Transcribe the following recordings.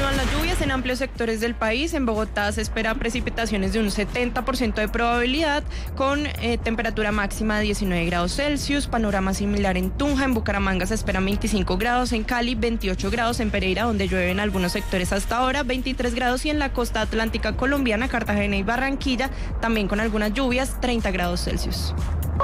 Continúan las lluvias en amplios sectores del país. En Bogotá se espera precipitaciones de un 70% de probabilidad, con temperatura máxima de 19 grados Celsius. Panorama similar en Tunja. En Bucaramanga se esperan 25 grados. En Cali, 28 grados. En Pereira, donde llueve en algunos sectores hasta ahora, 23 grados. Y en la costa atlántica colombiana, Cartagena y Barranquilla, también con algunas lluvias, 30 grados Celsius.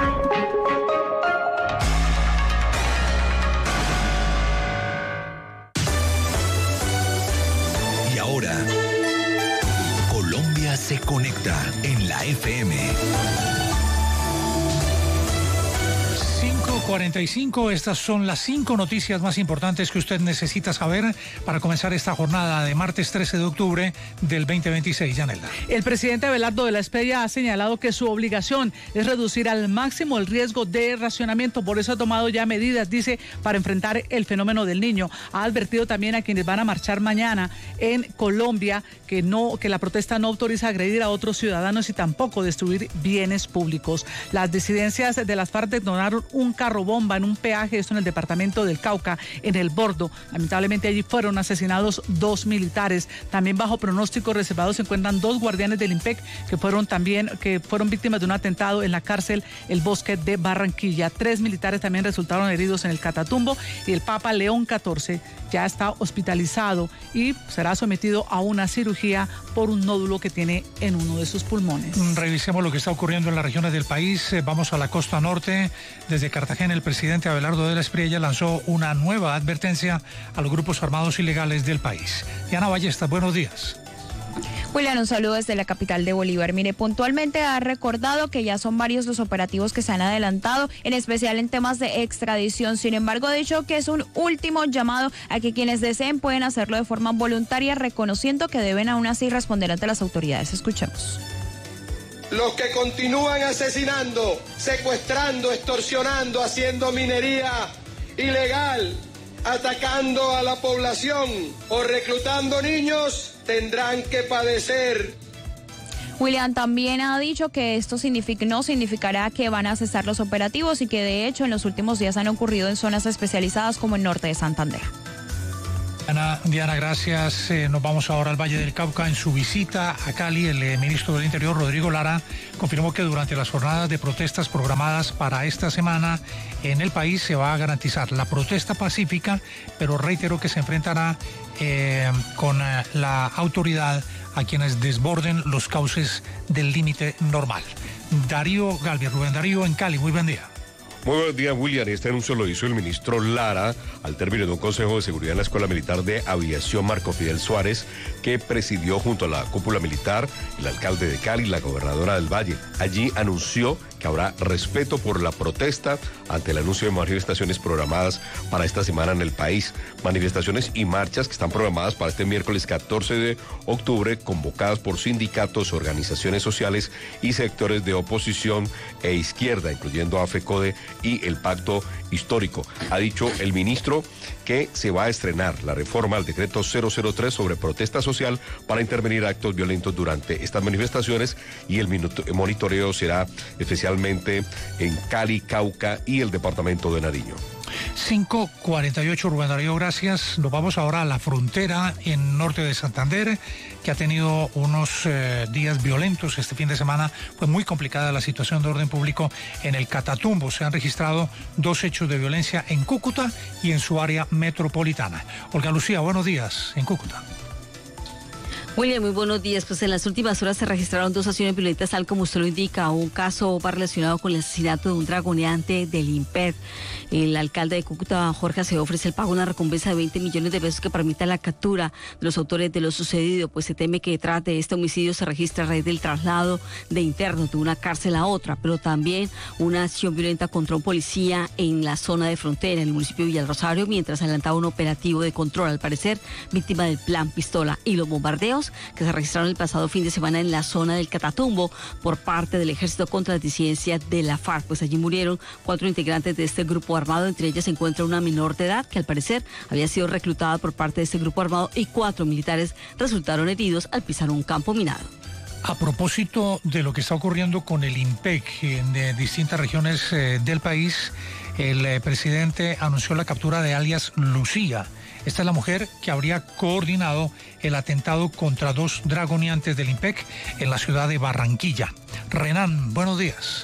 Ahora, Colombia se conecta en la FM. 5:45, estas son las 5 noticias más importantes que usted necesita saber para comenzar esta jornada de martes 13 de octubre del 2026. Yanelda. El presidente Abelardo de la Espriella ha señalado que su obligación es reducir al máximo el riesgo de racionamiento. Por eso ha tomado ya medidas, dice, para enfrentar el fenómeno del Niño. Ha advertido también a quienes van a marchar mañana en Colombia que la protesta no autoriza agredir a otros ciudadanos y tampoco destruir bienes públicos. Las disidencias de las FARC detonaron un carro bomba en un peaje, esto en el departamento del Cauca, en El Bordo. Lamentablemente allí fueron asesinados 2 militares. También bajo pronóstico reservado se encuentran 2 guardianes del IMPEC que fueron víctimas de un atentado en la cárcel El Bosque de Barranquilla. 3 militares también resultaron heridos en el Catatumbo y el Papa León XIV ya está hospitalizado y será sometido a una cirugía por un nódulo que tiene en uno de sus pulmones. Revisemos lo que está ocurriendo en las regiones del país. Vamos a la costa norte. Desde Cartagena, el presidente Abelardo de la Espriella lanzó una nueva advertencia a los grupos armados ilegales del país. Diana Ballesta, buenos días. William, un saludo desde la capital de Bolívar. Mire, puntualmente ha recordado que ya son varios los operativos que se han adelantado, en especial en temas de extradición. Sin embargo, ha dicho que es un último llamado a que quienes deseen pueden hacerlo de forma voluntaria, reconociendo que deben aún así responder ante las autoridades. Escuchemos. Los que continúan asesinando, secuestrando, extorsionando, haciendo minería ilegal, atacando a la población o reclutando niños, tendrán que padecer. William también ha dicho que esto no significará que van a cesar los operativos y que de hecho en los últimos días han ocurrido en zonas especializadas como el norte de Santander. Diana, gracias. Nos vamos ahora al Valle del Cauca. En su visita a Cali, el ministro del Interior, Rodrigo Lara, confirmó que durante las jornadas de protestas programadas para esta semana en el país se va a garantizar la protesta pacífica, pero reiteró que se enfrentará con la autoridad a quienes desborden los cauces del límite normal. Darío Galvez, Rubén Darío en Cali, muy buen día. Muy buenos días, William. Este anuncio lo hizo el ministro Lara al término de un consejo de seguridad en la Escuela Militar de Aviación Marco Fidel Suárez, que presidió junto a la cúpula militar, el alcalde de Cali y la gobernadora del Valle. Allí anunció que habrá respeto por la protesta ante el anuncio de manifestaciones programadas para esta semana en el país. Manifestaciones y marchas que están programadas para este miércoles 14 de octubre, convocadas por sindicatos, organizaciones sociales y sectores de oposición e izquierda, incluyendo a FECODE y el Pacto Histórico. Ha dicho el ministro que se va a estrenar la reforma al decreto 003 sobre protesta social para intervenir actos violentos durante estas manifestaciones, y el monitoreo será especialmente en Cali, Cauca y el departamento de Nariño. 5:48, Rubén Darío, gracias. Nos vamos ahora a la frontera en norte de Santander, que ha tenido unos días violentos. Este fin de semana fue muy complicada la situación de orden público en el Catatumbo. Se han registrado 2 hechos de violencia en Cúcuta y en su área metropolitana. Olga Lucía, buenos días en Cúcuta. William, muy buenos días. Pues en las últimas horas se registraron 2 acciones violentas, tal como usted lo indica. Un caso va relacionado con el asesinato de un dragoneante del IMPEC. El alcalde de Cúcuta, Jorge Acevedo, ofrece el pago de una recompensa de 20 millones de pesos que permita la captura de los autores de lo sucedido, pues se teme que detrás de este homicidio se registra a raíz del traslado de internos de una cárcel a otra, pero también una acción violenta contra un policía en la zona de frontera, en el municipio de Villarrosario, mientras adelantaba un operativo de control, al parecer víctima del plan pistola, y los bombardeos que se registraron el pasado fin de semana en la zona del Catatumbo por parte del ejército contra las disidencias de la FARC. Pues allí murieron 4 integrantes de este grupo armado. Entre ellas se encuentra una menor de edad que al parecer había sido reclutada por parte de este grupo armado, y 4 militares resultaron heridos al pisar un campo minado. A propósito de lo que está ocurriendo con el IMPEC en distintas regiones del país, el presidente anunció la captura de alias Lucía Esta es la mujer que habría coordinado el atentado contra 2 dragoneantes del IMPEC en la ciudad de Barranquilla. Renan, buenos días.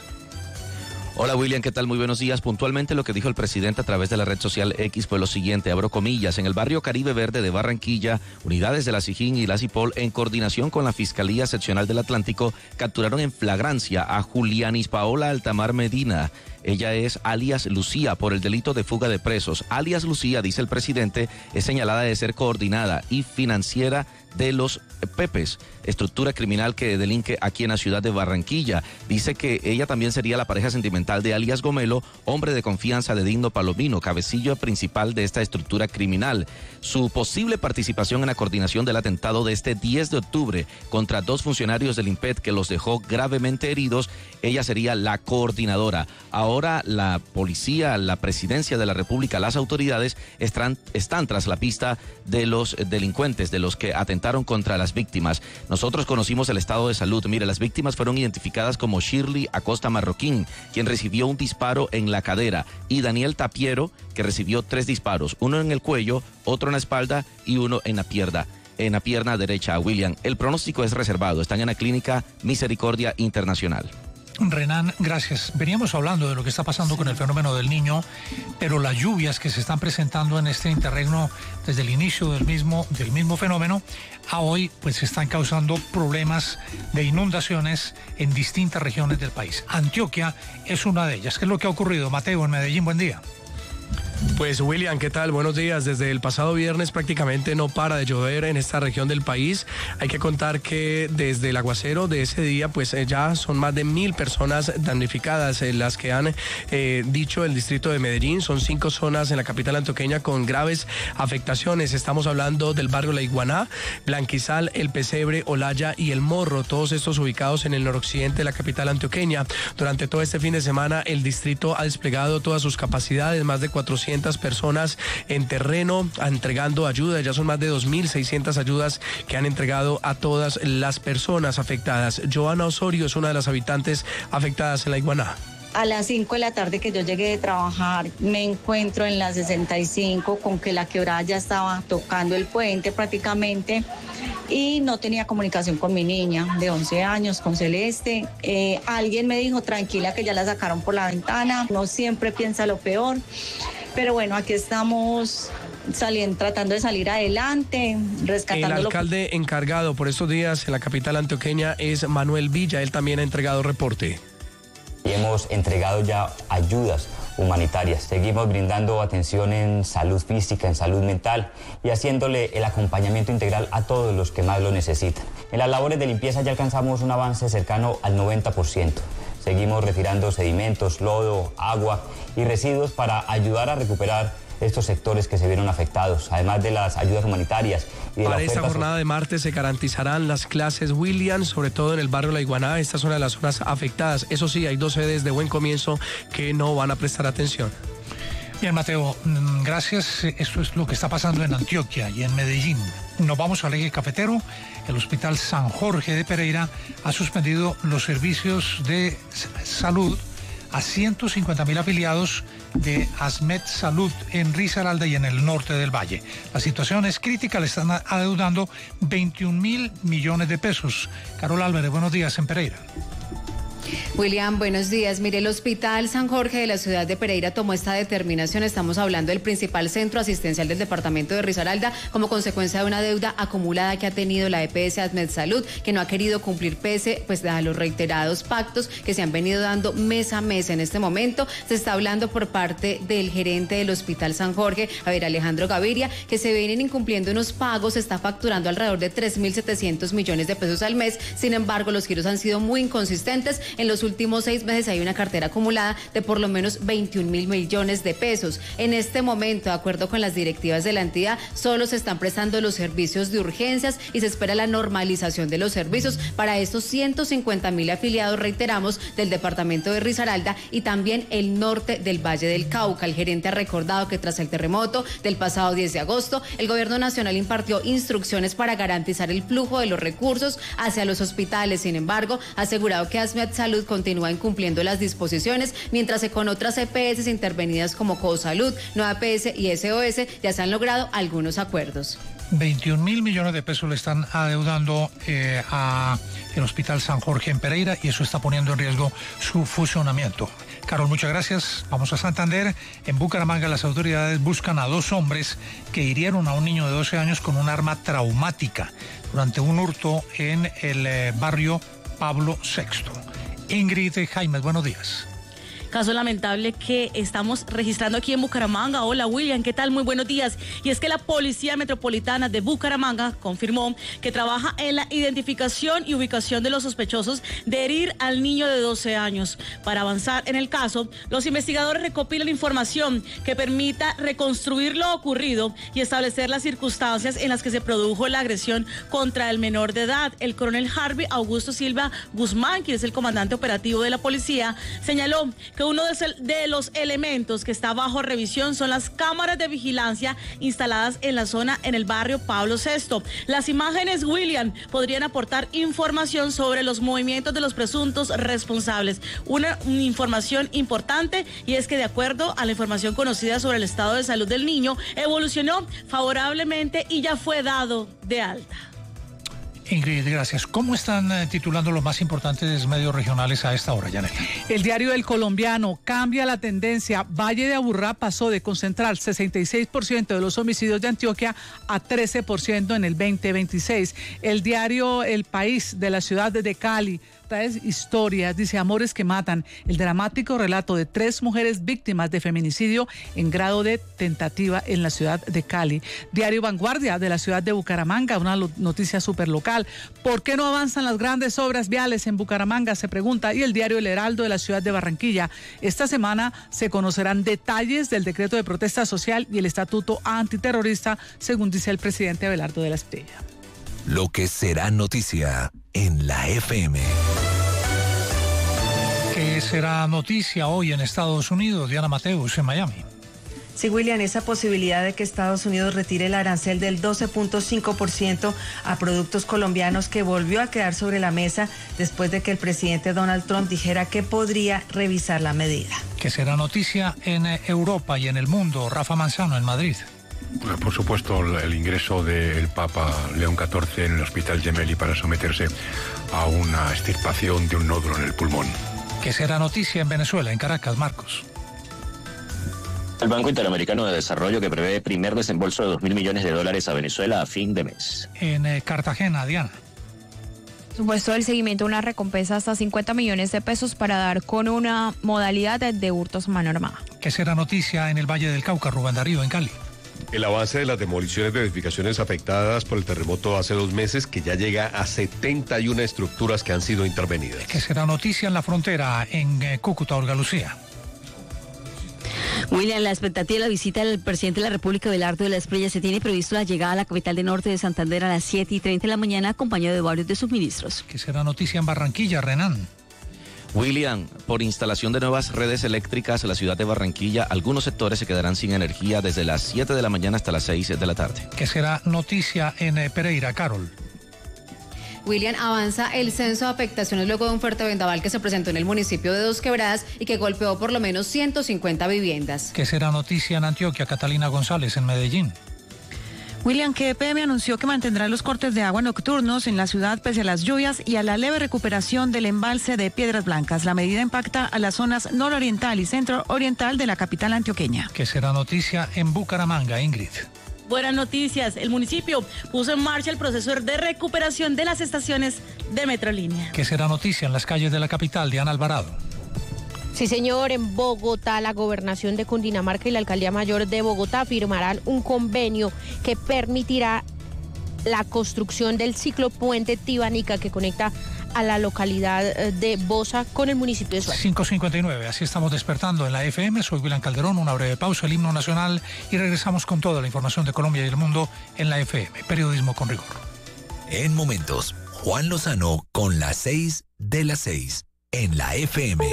Hola William, ¿qué tal? Muy buenos días. Puntualmente lo que dijo el presidente a través de la red social X fue lo siguiente, abro comillas: en el barrio Caribe Verde de Barranquilla, unidades de la SIJIN y la CIPOL, en coordinación con la Fiscalía Seccional del Atlántico, capturaron en flagrancia a Julianis Paola Altamar Medina. Ella es alias Lucía por el delito de fuga de presos. Alias Lucía, dice el presidente, es señalada de ser coordinada y financiera de los Pepes, estructura criminal que delinque aquí en la ciudad de Barranquilla. Dice que ella también sería la pareja sentimental de alias Gomelo, hombre de confianza de Digno Palomino, cabecillo principal de esta estructura criminal. Su posible participación en la coordinación del atentado de este 10 de octubre contra 2 funcionarios del IMPED que los dejó gravemente heridos, ella sería la coordinadora. Ahora la policía, la presidencia de la República, las autoridades están tras la pista de los delincuentes, de los que atentaron contra las víctimas. Nosotros conocimos el estado de salud. Mire, las víctimas fueron identificadas como Shirley Acosta Marroquín, quien recibió un disparo en la cadera, y Daniel Tapiero, que recibió 3 disparos, uno en el cuello, otro en la espalda y uno en la pierna derecha. William, el pronóstico es reservado. Están en la clínica Misericordia Internacional. Renan, gracias. Veníamos hablando de lo que está pasando con el fenómeno del Niño, pero las lluvias que se están presentando en este interregno desde el inicio del mismo fenómeno a hoy, pues están causando problemas de inundaciones en distintas regiones del país. Antioquia es una de ellas. ¿Qué es lo que ha ocurrido? Mateo, en Medellín, buen día. Pues William, ¿qué tal? Buenos días. Desde el pasado viernes prácticamente no para de llover en esta región del país. Hay que contar que desde el aguacero de ese día, pues ya son más de 1000 personas damnificadas, las que han dicho el distrito de Medellín. Son 5 zonas en la capital antioqueña con graves afectaciones. Estamos hablando del barrio La Iguaná, Blanquizal, El Pesebre, Olaya y El Morro, todos estos ubicados en el noroccidente de la capital antioqueña. Durante todo este fin de semana el distrito ha desplegado todas sus capacidades, más de 400 personas en terreno entregando ayuda. Ya son más de 2.600 ayudas que han entregado a todas las personas afectadas. Joana Osorio es una de las habitantes afectadas en La Iguaná. A las 5 de la tarde que yo llegué de trabajar, me encuentro en la 65 con que la quebrada ya estaba tocando el puente prácticamente y no tenía comunicación con mi niña de 11 años, con Celeste. Alguien me dijo, tranquila, que ya la sacaron por la ventana. No siempre piensa lo peor, pero bueno, aquí estamos tratando de salir adelante, rescatando. El alcalde encargado por estos días en la capital antioqueña es Manuel Villa. Él también ha entregado reporte. Y hemos entregado ya ayudas humanitarias. Seguimos brindando atención en salud física, en salud mental y haciéndole el acompañamiento integral a todos los que más lo necesitan. En las labores de limpieza ya alcanzamos un avance cercano al 90%. Seguimos retirando sedimentos, lodo, agua y residuos para ayudar a recuperar estos sectores que se vieron afectados, además de las ayudas humanitarias. Para esta jornada de martes se garantizarán las clases, William, sobre todo en el barrio La Iguaná. Esta es una de las zonas afectadas. Eso sí, hay 2 sedes de Buen Comienzo que no van a prestar atención. Bien, Mateo, gracias. Esto es lo que está pasando en Antioquia y en Medellín. Nos vamos al eje cafetero. El Hospital San Jorge de Pereira ha suspendido los servicios de salud a 150.000 afiliados de Asmed Salud en Risaralda y en el norte del Valle. La situación es crítica, le están adeudando 21.000 millones de pesos. Carol Álvarez, buenos días en Pereira. William, buenos días. Mire, el Hospital San Jorge de la ciudad de Pereira tomó esta determinación. Estamos hablando del principal centro asistencial del departamento de Risaralda como consecuencia de una deuda acumulada que ha tenido la EPS Asmed Salud, que no ha querido cumplir pese a los reiterados pactos que se han venido dando mes a mes. En este momento se está hablando por parte del gerente del Hospital San Jorge, Alejandro Gaviria, que se vienen incumpliendo unos pagos. Se está facturando alrededor de 3.700 millones de pesos al mes. Sin embargo, los giros han sido muy inconsistentes. En los últimos 6 meses hay una cartera acumulada de por lo menos 21.000 millones de pesos. En este momento, de acuerdo con las directivas de la entidad, solo se están prestando los servicios de urgencias y se espera la normalización de los servicios para estos 150.000 afiliados, reiteramos, del departamento de Risaralda y también el norte del Valle del Cauca. El gerente ha recordado que tras el terremoto del pasado 10 de agosto, el gobierno nacional impartió instrucciones para garantizar el flujo de los recursos hacia los hospitales. Sin embargo, ha asegurado que Asmed Salud continúa incumpliendo las disposiciones, mientras que con otras EPS intervenidas como Cosalud, Nueva EPS y SOS ya se han logrado algunos acuerdos. 21.000 millones de pesos le están adeudando a el Hospital San Jorge en Pereira y eso está poniendo en riesgo su funcionamiento. Carol, muchas gracias. Vamos a Santander. En Bucaramanga las autoridades buscan a 2 hombres que hirieron a un niño de 12 años con un arma traumática durante un hurto en el barrio Pablo VI. Ingrid Jaimes, buenos días. Caso lamentable que estamos registrando aquí en Bucaramanga. Hola William, ¿qué tal? Muy buenos días. Y es que la Policía Metropolitana de Bucaramanga confirmó que trabaja en la identificación y ubicación de los sospechosos de herir al niño de 12 años. Para avanzar en el caso, los investigadores recopilan información que permita reconstruir lo ocurrido y establecer las circunstancias en las que se produjo la agresión contra el menor de edad. El coronel Harvey Augusto Silva Guzmán, quien es el comandante operativo de la policía, señaló que uno de los elementos que está bajo revisión son las cámaras de vigilancia instaladas en la zona en el barrio Pablo VI. Las imágenes, William, podrían aportar información sobre los movimientos de los presuntos responsables. Una información importante, y es que de acuerdo a la información conocida sobre el estado de salud del niño, evolucionó favorablemente y ya fue dado de alta. Ingrid, gracias. ¿Cómo están titulando los más importantes medios regionales a esta hora, Janet? El diario El Colombiano cambia la tendencia. Valle de Aburrá pasó de concentrar 66% de los homicidios de Antioquia a 13% en el 2026. El diario El País de la ciudad de Cali trae historias, dice Amores que matan, el dramático relato de 3 mujeres víctimas de feminicidio en grado de tentativa en la ciudad de Cali. Diario Vanguardia de la ciudad de Bucaramanga, una noticia súper local. ¿Por qué no avanzan las grandes obras viales en Bucaramanga? Se pregunta. Y el diario El Heraldo de la ciudad de Barranquilla. Esta semana se conocerán detalles del decreto de protesta social y el estatuto antiterrorista, según dice el presidente Abelardo de la Espriella. Lo que será noticia en la FM. ¿Qué será noticia hoy en Estados Unidos? Diana Mateus, en Miami. Sí, William, esa posibilidad de que Estados Unidos retire el arancel del 12.5% a productos colombianos que volvió a quedar sobre la mesa después de que el presidente Donald Trump dijera que podría revisar la medida. ¿Qué será noticia en Europa y en el mundo? Rafa Manzano, en Madrid. Por supuesto, el ingreso del Papa León XIV en el Hospital Gemelli para someterse a una extirpación de un nódulo en el pulmón. ¿Qué será noticia en Venezuela, en Caracas, Marcos? El Banco Interamericano de Desarrollo que prevé primer desembolso de $2.000 millones a Venezuela a fin de mes. En Cartagena, Diana. Supuesto del seguimiento de una recompensa hasta 50 millones de pesos para dar con una modalidad de hurtos a mano armada. ¿Qué será noticia en el Valle del Cauca, Rubén Darío, en Cali? El avance de las demoliciones de edificaciones afectadas por el terremoto hace 2 meses, que ya llega a 71 estructuras que han sido intervenidas. ¿Qué será noticia en la frontera, en Cúcuta, Olga Lucía? William, la expectativa de la visita del presidente de la República, Abelardo de la Espriella, se tiene previsto la llegada a la capital del norte de Santander a las 7:30 de la mañana, acompañado de varios de sus ministros. ¿Qué será noticia en Barranquilla, Renan? William, por instalación de nuevas redes eléctricas en la ciudad de Barranquilla, algunos sectores se quedarán sin energía desde las 7 de la mañana hasta las 6 de la tarde. ¿Qué será noticia en Pereira, Carol? William, avanza el censo de afectaciones luego de un fuerte vendaval que se presentó en el municipio de Dos Quebradas y que golpeó por lo menos 150 viviendas. ¿Qué será noticia en Antioquia, Catalina González, en Medellín? William, que EPM anunció que mantendrá los cortes de agua nocturnos en la ciudad pese a las lluvias y a la leve recuperación del embalse de Piedras Blancas. La medida impacta a las zonas nororiental y centro-oriental de la capital antioqueña. ¿Qué será noticia en Bucaramanga, Ingrid? Buenas noticias. El municipio puso en marcha el proceso de recuperación de las estaciones de Metrolínea. ¿Qué será noticia en las calles de la capital, Diana Alvarado? Sí, señor, en Bogotá, la Gobernación de Cundinamarca y la Alcaldía Mayor de Bogotá firmarán un convenio que permitirá la construcción del ciclopuente Tibanica que conecta a la localidad de Bosa con el municipio de Suárez. 5:59, así estamos despertando en la FM. Soy William Calderón, una breve pausa, el himno nacional y regresamos con toda la información de Colombia y el mundo en la FM. Periodismo con rigor. En momentos, Juan Lozano con las 6 de las 6 en la FM.